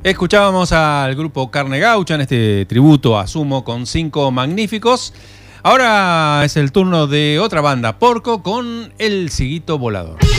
Escuchábamos al grupo Carne Gaucha en este tributo a Sumo con 5 magníficos. Ahora es el turno de otra banda, Porco, con El Ciguito Volador.